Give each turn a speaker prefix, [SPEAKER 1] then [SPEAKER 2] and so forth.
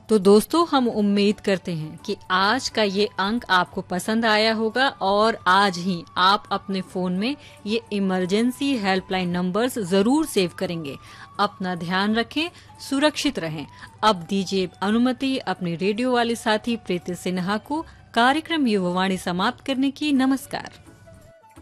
[SPEAKER 1] तो दोस्तों, हम उम्मीद करते हैं कि आज का ये अंक आपको पसंद आया होगा और आज ही आप अपने फोन में ये इमरजेंसी हेल्पलाइन नंबर्स जरूर सेव करेंगे। अपना ध्यान रखें, सुरक्षित रहें। अब दीजिए अनुमति अपने रेडियो वाले साथी प्रीति सिन्हा को कार्यक्रम युववाणी समाप्त करने की। नमस्कार।